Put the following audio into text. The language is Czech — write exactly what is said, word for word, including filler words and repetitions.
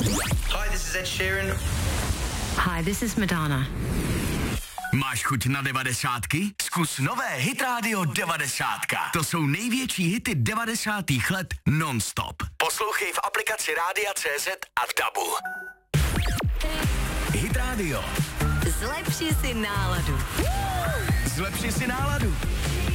Hi, this is Ed Sheeran. Hi, this is Madonna. Máš chuť na devadesátky? Zkus nové Hit Radio devadesátka. To jsou největší hity devadesátých let non-stop. Poslouchej v aplikaci Rádia C Z a v Dabu. Hit Radio. Zlepši si náladu. Zlepši si náladu.